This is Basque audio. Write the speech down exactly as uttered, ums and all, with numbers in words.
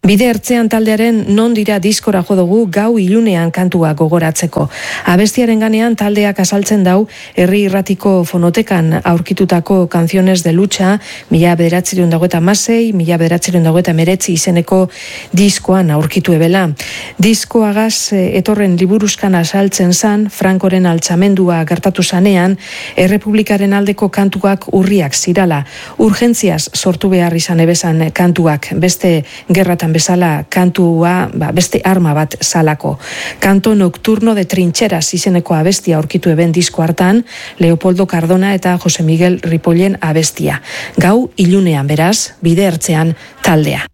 Bide ertzean taldearen non dira diskora jo dugu gau ilunean kantua gogoratzeko. Abestiaren ganean taldeak azaltzen dau herri irratiko fonotekan aurkitutako Canciones de Lucha, mila bederatziehun eta hogeita hamasei, mila bederatziehun eta hogeita hemeretzi izeneko diskoan aurkitu ebela. Diskoagaz etorren liburuzkan azaltzen zan, Frankoren altxamendua gertatu zanean, Errepublikaren aldeko kantuak urriak zirala. Urgentziaz sortu behar izan ebezan kantuak, beste gerratan bezala kantua, ba, beste arma bat zalako. Canto Nocturno de Trincheras izeneko abestia aurkitu eben disko hartan, Leopoldo Cardona eta Jose Miguel Ripollen abestia. Gau ilunean beraz, bide ertzean taldea.